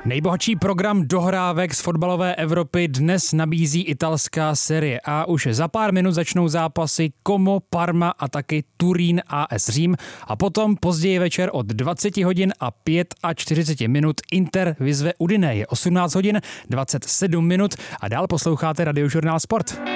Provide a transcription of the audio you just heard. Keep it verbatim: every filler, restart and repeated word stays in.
Nejbohatší program dohrávek z fotbalové Evropy dnes nabízí italská Serie A. Už za pár minut začnou zápasy Como, Parma a taky Turín A S Řím. A potom později večer od dvacet hodin a čtyřicet pět minut Inter vyzve Udine. Je osmnáct hodin, dvacet sedm minut a dál posloucháte Radiožurnál Sport.